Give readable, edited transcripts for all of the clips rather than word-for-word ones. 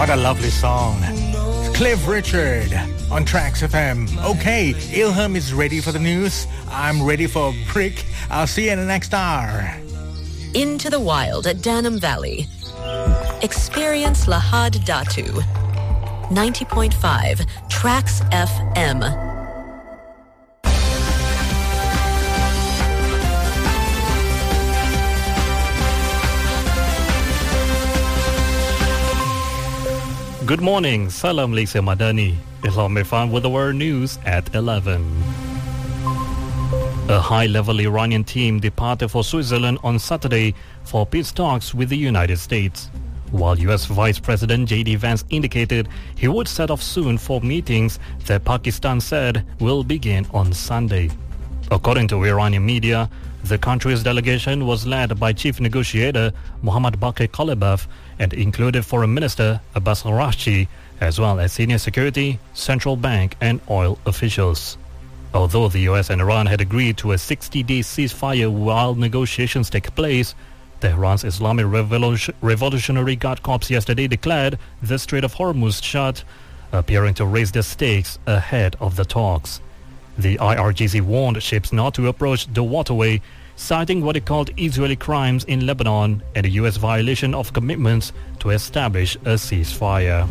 What a lovely song. Cliff Richard on Trax FM. Okay, Ilham is ready for the news. I'm ready for a break. I'll see you in the next hour. Into the wild at Danam Valley. Experience Lahad Datu. 90.5 Trax FM. Good morning, Salam Lisa Madani. Ilham Irfan with the world news at 11. A high-level Iranian team departed for Switzerland on Saturday for peace talks with the United States, while U.S. Vice President J.D. Vance indicated he would set off soon for meetings that Pakistan said will begin on Sunday. According to Iranian media, the country's delegation was led by Chief Negotiator Mohammad Baqir Qalibaf and included Foreign Minister Abbas Araghchi, as well as senior security, central bank and oil officials. Although the US and Iran had agreed to a 60-day ceasefire while negotiations take place, Tehran's Islamic Revolutionary Guard Corps yesterday declared the Strait of Hormuz shut, appearing to raise the stakes ahead of the talks. The IRGC warned ships not to approach the waterway, citing what it called Israeli crimes in Lebanon and a U.S. violation of commitments to establish a ceasefire.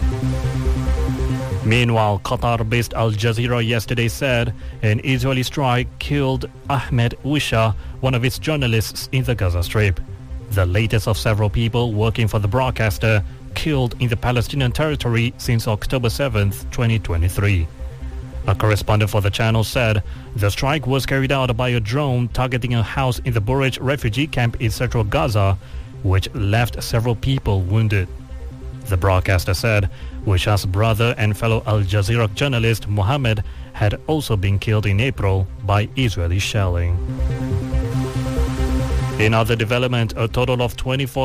Meanwhile, Qatar-based Al Jazeera yesterday said an Israeli strike killed Ahmed Wisha, one of its journalists in the Gaza Strip. The latest of several people working for the broadcaster killed in the Palestinian territory since October 7, 2023. A correspondent for the channel said the strike was carried out by a drone targeting a house in the Bureij refugee camp in central Gaza, which left several people wounded. The broadcaster said Wisha's brother and fellow Al Jazeera journalist Mohammed had also been killed in April by Israeli shelling. In other development, a total of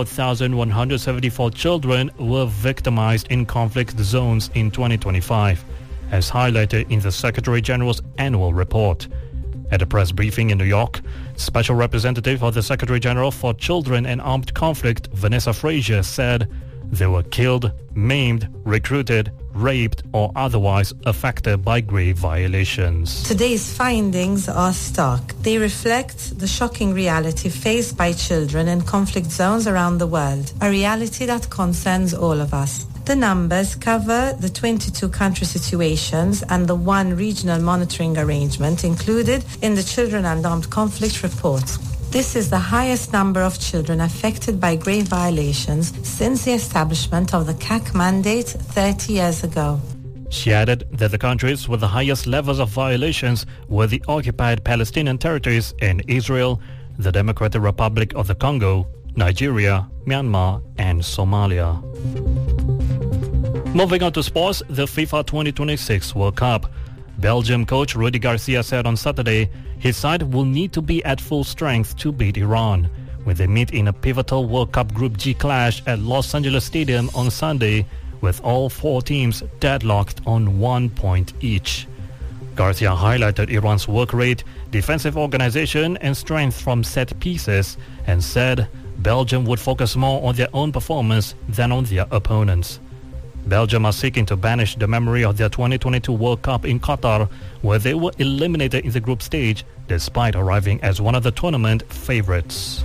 24,174 children were victimized in conflict zones in 2025. As highlighted in the Secretary General's annual report. At a press briefing in New York, Special Representative of the Secretary General for Children and Armed Conflict, Vanessa Frazier, said they were killed, maimed, recruited, raped, or otherwise affected by grave violations. Today's findings are stark. They reflect the shocking reality faced by children in conflict zones around the world, a reality that concerns all of us. The numbers cover the 22 country situations and the one regional monitoring arrangement included in the Children and Armed Conflict report. This is the highest number of children affected by grave violations since the establishment of the CAC mandate 30 years ago. She added that the countries with the highest levels of violations were the occupied Palestinian territories and Israel, the Democratic Republic of the Congo, Nigeria, Myanmar, and Somalia. Moving on to sports, the FIFA 2026 World Cup. Belgium coach Rudi Garcia said on Saturday his side will need to be at full strength to beat Iran, when they meet in a pivotal World Cup Group G clash at Los Angeles Stadium on Sunday, with all four teams deadlocked on 1 point each. Garcia highlighted Iran's work rate, defensive organization, and strength from set pieces, and said Belgium would focus more on their own performance than on their opponents. Belgium are seeking to banish the memory of their 2022 World Cup in Qatar, where they were eliminated in the group stage despite arriving as one of the tournament favorites.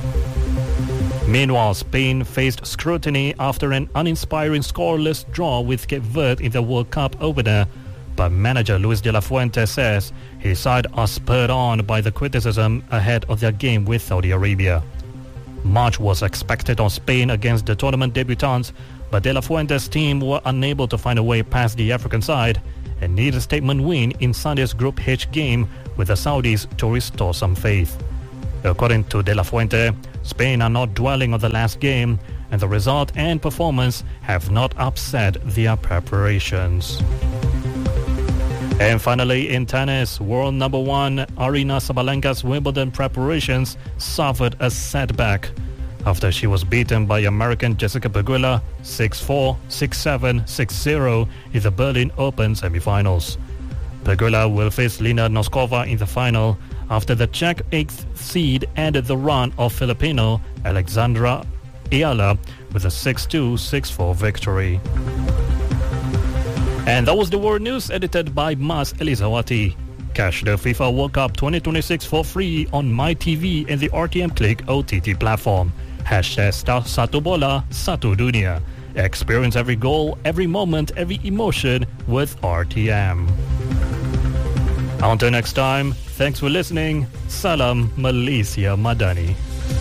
Meanwhile, Spain faced scrutiny after an uninspiring scoreless draw with Cape Verde in the World Cup opener, but manager Luis de la Fuente says his side are spurred on by the criticism ahead of their game with Saudi Arabia. Much was expected on Spain against the tournament debutants, but De La Fuente's team were unable to find a way past the African side and need a statement win in Sunday's Group H game with the Saudis to restore some faith. According to De La Fuente, Spain are not dwelling on the last game, and the result and performance have not upset their preparations. And finally, in tennis, world number one Aryna Sabalenka's Wimbledon preparations suffered a setback after she was beaten by American Jessica Pegula 6-4, 6-7, 6-0 in the Berlin Open semifinals. Pegula will face Lina Noskova in the final after the Czech 8th seed ended the run of Filipino Alexandra Eala with a 6-2, 6-4 victory. And that was the World News, edited by Mas Elizawati. Catch the FIFA World Cup 2026 for free on MyTV and the RTM Click OTT platform. #Satu Bola, Satu Dunia. Experience every goal, every moment, every emotion with RTM. Until next time, thanks for listening. Salam Malaysia Madani.